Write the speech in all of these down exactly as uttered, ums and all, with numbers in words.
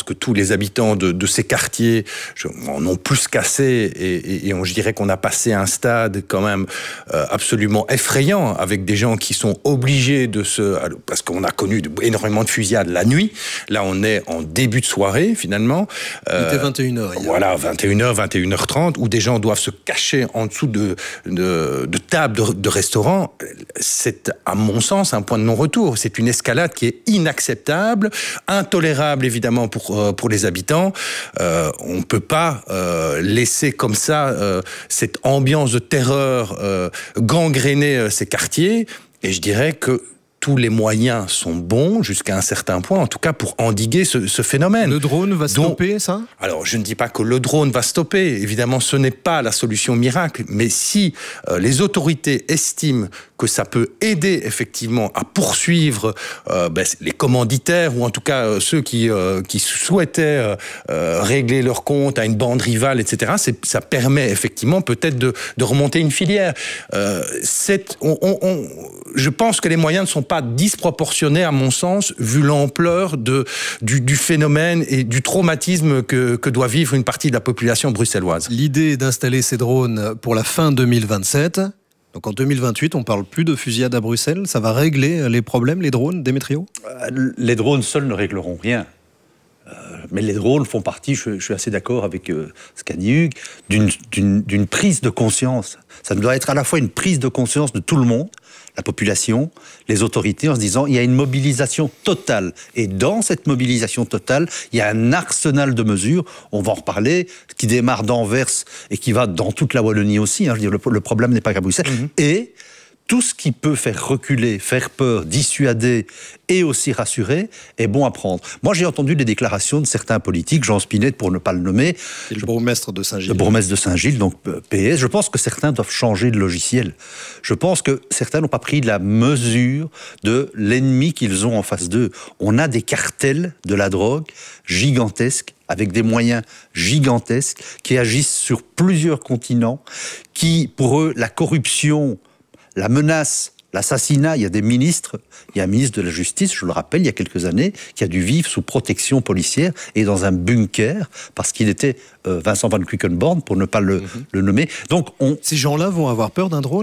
que tous les habitants de, de ces quartiers en ont plus qu'assez, et, et, et on, je dirais qu'on a passé un stade quand même euh, absolument effrayant, avec des gens qui sont obligés de se... Parce qu'on a connu de, énormément de fusillades la nuit. Là, on est en début de soirée, finalement. Euh, Il était vingt et une heures. Voilà, vingt et une heures, vingt et une heures trente, où des gens doivent se cacher en dessous de, de, de tables de, de restaurants. C'est, à mon sens, un point de non-retour. C'est une escalade qui est inacceptable, intolérable, évidemment, pour, euh, pour les habitants. Euh, on ne peut pas euh, laisser comme ça euh, cette ambiance de terreur euh, gangréner euh, ces quartiers. Et je dirais que tous les moyens sont bons jusqu'à un certain point, en tout cas pour endiguer ce, ce phénomène. Le drone va stopper Donc, ça ? Alors, je ne dis pas que le drone va stopper. Évidemment, ce n'est pas la solution miracle. Mais si euh, les autorités estiment que ça peut aider effectivement à poursuivre euh, ben, les commanditaires, ou en tout cas euh, ceux qui, euh, qui souhaitaient euh, euh, régler leur compte à une bande rivale, et cetera, c'est, ça permet effectivement peut-être de, de remonter une filière. Euh, c'est, on, on, on, je pense que les moyens ne sont pas disproportionné à mon sens, vu l'ampleur de, du, du phénomène et du traumatisme que, que doit vivre une partie de la population bruxelloise. L'idée est d'installer ces drones pour la fin deux mille vingt-sept. Donc en deux mille vingt-huit, on ne parle plus de fusillade à Bruxelles. Ça va régler les problèmes, les drones, Démétrio ? euh, Les drones seuls ne régleront rien. Euh, mais les drones font partie, je, je suis assez d'accord avec euh, ce qu'a dit Hugues, d'une, d'une, d'une prise de conscience. Ça doit être à la fois une prise de conscience de tout le monde, la population, les autorités, en se disant il y a une mobilisation totale. Et dans cette mobilisation totale, il y a un arsenal de mesures, on va en reparler, qui démarre d'Anvers et qui va dans toute la Wallonie aussi. Hein, je veux dire, le, le problème n'est pas qu'à Bruxelles. Mm-hmm. Et tout ce qui peut faire reculer, faire peur, dissuader et aussi rassurer est bon à prendre. Moi, j'ai entendu des déclarations de certains politiques, Jean Spinette pour ne pas le nommer. C'est le bourgmestre de Saint-Gilles. Le bourgmestre de Saint-Gilles, donc P S. Je pense que certains doivent changer de logiciel. Je pense que certains n'ont pas pris la mesure de l'ennemi qu'ils ont en face d'eux. On a des cartels de la drogue gigantesques, avec des moyens gigantesques, qui agissent sur plusieurs continents, qui, pour eux, la corruption, la menace, l'assassinat, il y a des ministres, il y a un ministre de la Justice, je le rappelle, il y a quelques années, qui a dû vivre sous protection policière et dans un bunker, parce qu'il était euh, Vincent Van Quickenborn, pour ne pas le, mm-hmm. le nommer. Donc, on... Ces gens-là vont avoir peur d'un drone ?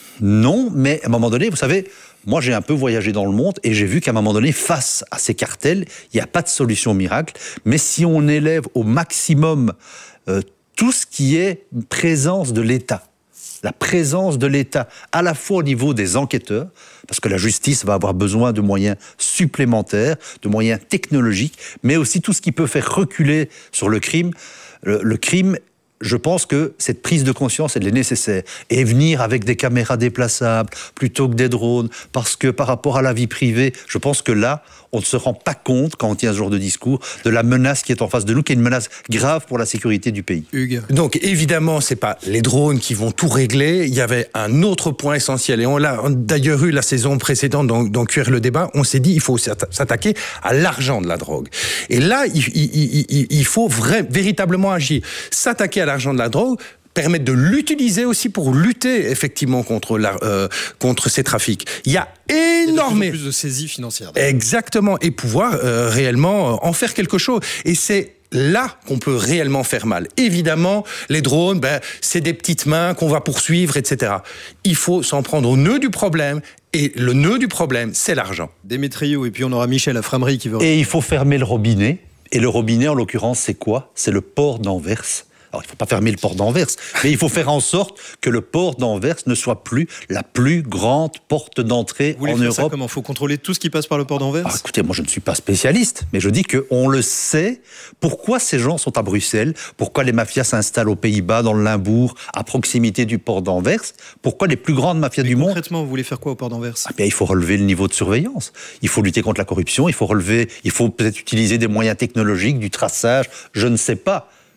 Non, mais à un moment donné, vous savez, moi j'ai un peu voyagé dans le monde et j'ai vu qu'à un moment donné, face à ces cartels, il n'y a pas de solution miracle, mais si on élève au maximum euh, tout ce qui est présence de l'État, la présence de l'État, à la fois au niveau des enquêteurs, parce que la justice va avoir besoin de moyens supplémentaires, de moyens technologiques, mais aussi tout ce qui peut faire reculer sur le crime. Le, le crime, je pense que cette prise de conscience, elle est nécessaire. Et venir avec des caméras déplaçables plutôt que des drones, parce que par rapport à la vie privée, je pense que là, on ne se rend pas compte, quand on tient ce genre de discours, de la menace qui est en face de nous, qui est une menace grave pour la sécurité du pays. Hugues. Donc évidemment, c'est pas les drones qui vont tout régler. Il y avait un autre point essentiel, et on l'a d'ailleurs eu la saison précédente dans, dans Cuire le débat. On s'est dit, il faut s'attaquer à l'argent de la drogue. Et là, il, il, il, il faut vrai, véritablement agir. S'attaquer à l'argent de la drogue, permettre de l'utiliser aussi pour lutter effectivement contre, la, euh, contre ces trafics. Il y a énormément... Il y a de plus de saisies financières. Exactement, et pouvoir euh, réellement en faire quelque chose. Et c'est là qu'on peut réellement faire mal. Évidemment, les drones, ben, c'est des petites mains qu'on va poursuivre, et cetera. Il faut s'en prendre au nœud du problème, et le nœud du problème, c'est l'argent. Démétrio, et puis on aura Michel à Framery qui veut... Et il faut fermer le robinet. Et le robinet, en l'occurrence, c'est quoi ? C'est le port d'Anvers. Alors, il ne faut pas fermer le port d'Anvers, mais il faut faire en sorte que le port d'Anvers ne soit plus la plus grande porte d'entrée Vous voulez en faire Europe. Ça comment ? Il faut contrôler tout ce qui passe par le port d'Anvers ? Ah, écoutez, moi je ne suis pas spécialiste, mais je dis qu'on le sait. Pourquoi ces gens sont à Bruxelles ? Pourquoi les mafias s'installent aux Pays-Bas, dans le Limbourg, à proximité du port d'Anvers ? Pourquoi les plus grandes mafias mais du concrètement, monde... Concrètement, vous voulez faire quoi au port d'Anvers ? Ah bien, il faut relever le niveau de surveillance. Il faut lutter contre la corruption, il faut relever, il faut peut-être utiliser des moyens technologiques, du traçage, je ne sais pas.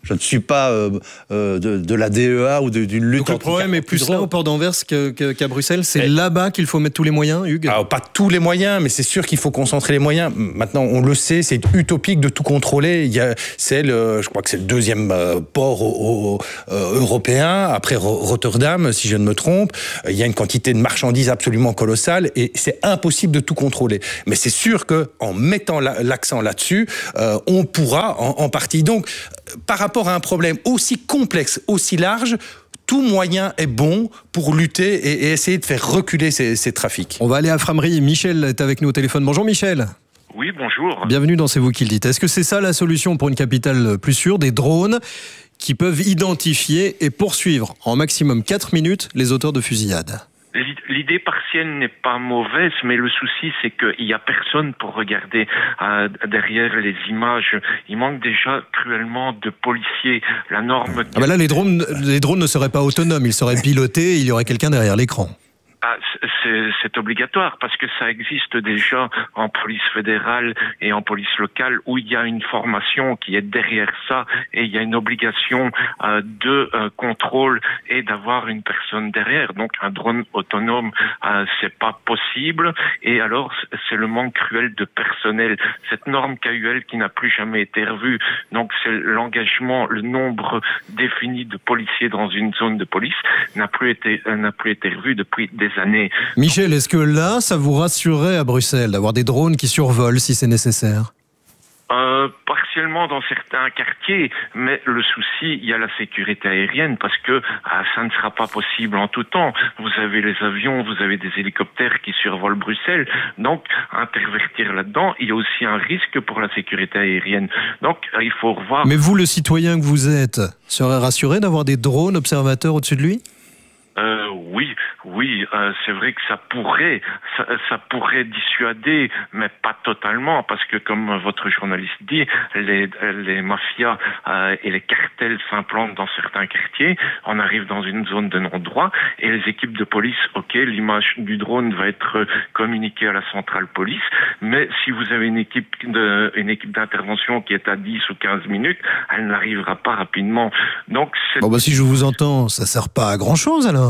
Je ne suis pas euh, euh, de, de la D E A ou d'une lutte. Donc le problème est plus là au port d'Anvers qu'à que, qu'à Bruxelles. C'est là-bas qu'il faut mettre tous les moyens, Hugues? Alors, pas tous les moyens, mais c'est sûr qu'il faut concentrer les moyens. Maintenant, on le sait, c'est utopique de tout contrôler. Il y a, c'est le, je crois que c'est le deuxième euh, port au, au, euh, européen, après Rotterdam, si je ne me trompe. Il y a une quantité de marchandises absolument colossale et c'est impossible de tout contrôler. Mais c'est sûr qu'en mettant la, l'accent là-dessus, euh, on pourra en, en partie. Donc, par rapport à un problème aussi complexe, aussi large, tout moyen est bon pour lutter et, et essayer de faire reculer ces, ces trafics. On va aller à Frameries. Michel est avec nous au téléphone. Bonjour Michel. Oui, bonjour. Bienvenue dans C'est vous qui le dites. Est-ce que c'est ça la solution pour une capitale plus sûre? Des drones qui peuvent identifier et poursuivre en maximum quatre minutes les auteurs de fusillades? L'idée partielle n'est pas mauvaise, mais le souci, c'est qu'il n'y a personne pour regarder euh, derrière les images. Il manque déjà cruellement de policiers. La norme... Ah bah là, les drones, les drones ne seraient pas autonomes, ils seraient pilotés, il y aurait quelqu'un derrière l'écran. Ah, c'est, c'est obligatoire parce que ça existe déjà en police fédérale et en police locale où il y a une formation qui est derrière ça et il y a une obligation euh, de euh, contrôle et d'avoir une personne derrière. Donc un drone autonome, euh, c'est pas possible. Et alors c'est le manque cruel de personnel. Cette norme K U L qui n'a plus jamais été revue. Donc c'est l'engagement, le nombre défini de policiers dans une zone de police n'a plus été euh, n'a plus été revu depuis des années. Michel, est-ce que là, ça vous rassurerait à Bruxelles d'avoir des drones qui survolent si c'est nécessaire? Euh, partiellement dans certains quartiers, mais le souci, il y a la sécurité aérienne parce que ah, ça ne sera pas possible en tout temps. Vous avez les avions, vous avez des hélicoptères qui survolent Bruxelles, donc intervertir là-dedans, il y a aussi un risque pour la sécurité aérienne. Donc il faut revoir... Mais vous, le citoyen que vous êtes, serez rassuré d'avoir des drones observateurs au-dessus de lui? Euh, oui, oui, euh, c'est vrai que ça pourrait, ça, ça pourrait dissuader, mais pas totalement, parce que comme votre journaliste dit, les, les mafias euh, et les cartels s'implantent dans certains quartiers. On arrive dans une zone de non-droit et les équipes de police, ok, l'image du drone va être communiquée à la centrale police, mais si vous avez une équipe de, une équipe d'intervention qui est à dix ou quinze minutes, elle n'arrivera pas rapidement. Donc, c'est... Bon bah si je vous entends, ça sert pas à grand-chose alors.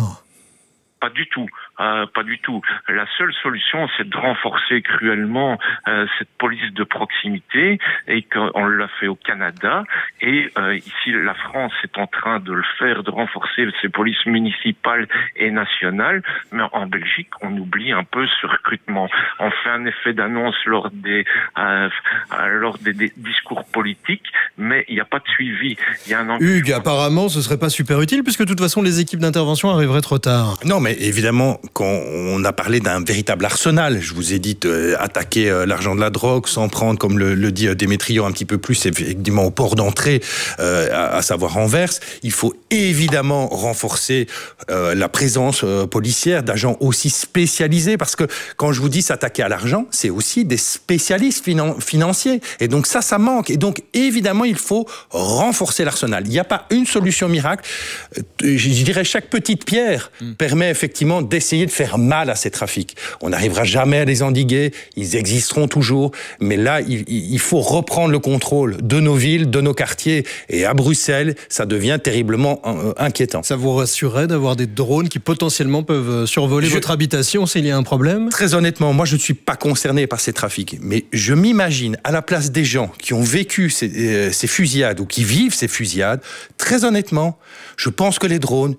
Pas du tout, euh, pas du tout. La seule solution, c'est de renforcer cruellement euh, cette police de proximité et qu'on l'a fait au Canada. Et euh, ici, la France est en train de le faire, de renforcer ses polices municipales et nationales. Mais en Belgique, on oublie un peu ce recrutement. On fait un effet d'annonce lors des euh, lors des, des discours politiques, mais il n'y a pas de suivi. Il y a un engagement... Hugues, apparemment, ce serait pas super utile puisque de toute façon, les équipes d'intervention arriveraient trop tard. Non, mais évidemment, quand on a parlé d'un véritable arsenal, je vous ai dit euh, attaquer euh, l'argent de la drogue, s'en prendre, comme le, le dit euh, Démétrio, un petit peu plus, effectivement, au port d'entrée, euh, à, à savoir Anvers. Il faut évidemment renforcer euh, la présence euh, policière d'agents aussi spécialisés, parce que quand je vous dis s'attaquer à l'argent, c'est aussi des spécialistes finan- financiers. Et donc ça, ça manque. Et donc, évidemment, il faut renforcer l'arsenal. Il n'y a pas une solution miracle. Euh, je dirais chaque petite pierre mmh. permet effectivement d'essayer de faire mal à ces trafics. On n'arrivera jamais à les endiguer, ils existeront toujours, mais là, il, il faut reprendre le contrôle de nos villes, de nos quartiers, et à Bruxelles, ça devient terriblement euh, inquiétant. Ça vous rassurerait d'avoir des drones qui potentiellement peuvent survoler je... votre habitation s'il y a un problème? Très honnêtement, moi je ne suis pas concerné par ces trafics, mais je m'imagine à la place des gens qui ont vécu ces, euh, ces fusillades ou qui vivent ces fusillades, très honnêtement, je pense que les drones,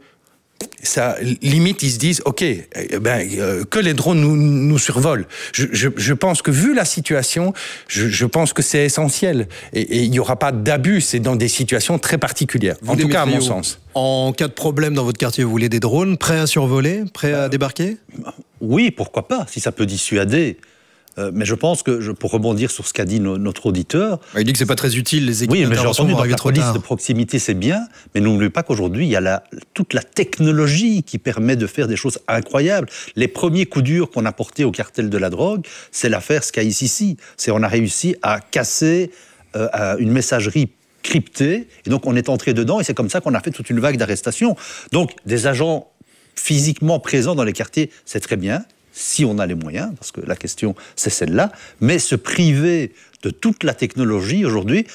ça, limite, ils se disent, ok, eh ben, euh, que les drones nous, nous survolent. Je, je, je pense que vu la situation, je, je pense que c'est essentiel. Et il n'y aura pas d'abus, c'est dans des situations très particulières. Vous en tout cas, à mon sens. En cas de problème dans votre quartier, vous voulez des drones prêts à survoler, prêts à débarquer? Oui, pourquoi pas, si ça peut dissuader. Euh, mais je pense que, je, pour rebondir sur ce qu'a dit no, notre auditeur... Il dit que c'est pas très utile, les équipes oui, mais j'ai entendu, donc la police tard. de proximité, c'est bien, mais n'oubliez pas qu'aujourd'hui, il y a la, toute la technologie qui permet de faire des choses incroyables. Les premiers coups durs qu'on a portés au cartel de la drogue, c'est l'affaire Sky C C. C'est on a réussi à casser euh, à une messagerie cryptée, et donc on est entré dedans, et c'est comme ça qu'on a fait toute une vague d'arrestations. Donc, des agents physiquement présents dans les quartiers, c'est très bien, si on a les moyens, parce que la question, c'est celle-là, mais se priver de toute la technologie aujourd'hui,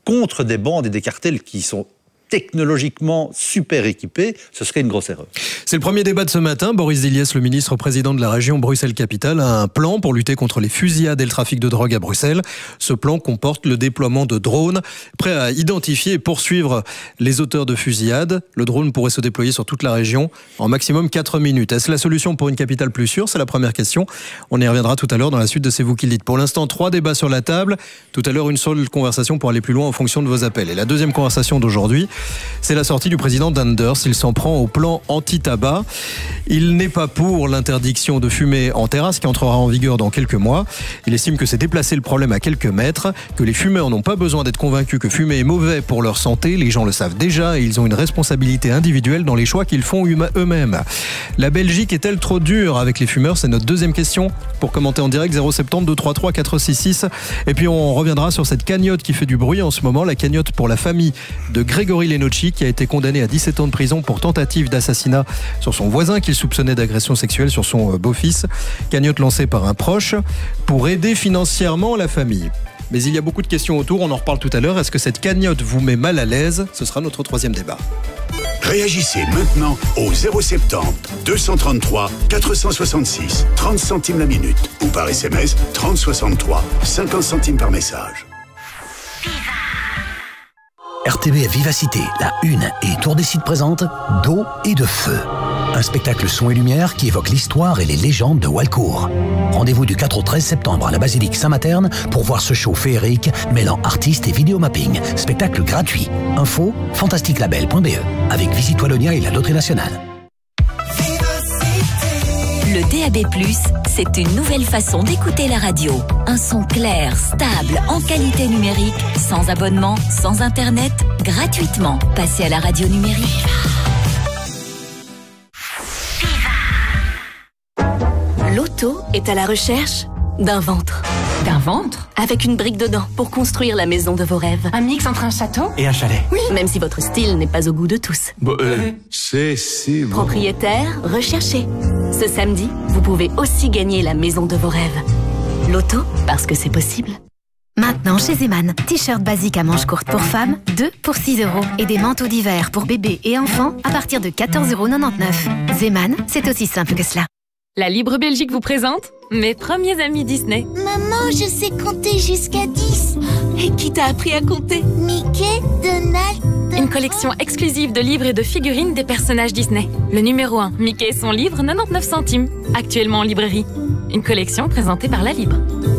contre des bandes et des cartels qui sont technologiquement super équipés, ce serait une grosse erreur. C'est le premier débat de ce matin. Boris Diliès, le ministre président de la région Bruxelles-Capitale, a un plan pour lutter contre les fusillades et le trafic de drogue à Bruxelles. Ce plan comporte le déploiement de drones prêts à identifier et poursuivre les auteurs de fusillades. Le drone pourrait se déployer sur toute la région en maximum quatre minutes. Est-ce la solution pour une capitale plus sûre? C'est la première question. On y reviendra tout à l'heure dans la suite de C'est vous qui le dites. Pour l'instant, trois débats sur la table. Tout à l'heure, une seule conversation pour aller plus loin en fonction de vos appels. Et la deuxième conversation d'aujourd'hui, c'est la sortie du président d'Anders. Il s'en prend au plan anti-tabac. Il n'est pas pour l'interdiction de fumer en terrasse qui entrera en vigueur dans quelques mois. Il estime que c'est déplacer le problème à quelques mètres, que les fumeurs n'ont pas besoin d'être convaincus que fumer est mauvais pour leur santé. Les gens le savent déjà et ils ont une responsabilité individuelle dans les choix qu'ils font eux-mêmes. La Belgique est-elle trop dure avec les fumeurs? C'est notre deuxième question. Pour commenter en direct, zéro sept zéro deux trois trois quatre six six. Et puis on reviendra sur cette cagnotte qui fait du bruit en ce moment, la cagnotte pour la famille de Grégory Lenocci, qui a été condamné à dix-sept ans de prison pour tentative d'assassinat sur son voisin qu'il soupçonnait d'agression sexuelle sur son beau-fils. Cagnotte lancée par un proche pour aider financièrement la famille. Mais il y a beaucoup de questions autour, on en reparle tout à l'heure. Est-ce que cette cagnotte vous met mal à l'aise? Ce sera notre troisième débat. Réagissez maintenant au zéro sept zéro deux cent trente-trois quatre cent soixante-six, trente centimes la minute ou par S M S trente soixante-trois, cinquante centimes par message. R T B F Vivacité, la Une et Tour des Sites présente D'eau et de feu. Un spectacle son et lumière qui évoque l'histoire et les légendes de Walcourt. Rendez-vous du quatre au treize septembre à la basilique Saint-Materne pour voir ce show féerique mêlant artistes et vidéomapping. Spectacle gratuit. Info fantasticlabel point b e avec Visite Wallonia et la Loterie Nationale. Le D A B plus, c'est une nouvelle façon d'écouter la radio. Un son clair, stable, en qualité numérique, sans abonnement, sans internet, gratuitement. Passez à la radio numérique. L'auto est à la recherche d'un ventre. D'un ventre? Avec une brique dedans pour construire la maison de vos rêves. Un mix entre un château et un chalet. Oui. Même si votre style n'est pas au goût de tous. Bon, euh, c'est si bon. Propriétaire, recherché. Ce samedi, vous pouvez aussi gagner la maison de vos rêves. L'auto, parce que c'est possible. Maintenant chez Zeman, t-shirt basique à manches courtes pour femmes, deux pour six euros. Et des manteaux d'hiver pour bébés et enfants à partir de quatorze euros quatre-vingt-dix-neuf. Zeman, c'est aussi simple que cela. La Libre Belgique vous présente mes premiers amis Disney. Maman, je sais compter jusqu'à dix. Et qui t'a appris à compter? Mickey, Donald... Une collection exclusive de livres et de figurines des personnages Disney. Le numéro un, Mickey et son livre, quatre-vingt-dix-neuf centimes. Actuellement en librairie. Une collection présentée par La Libre.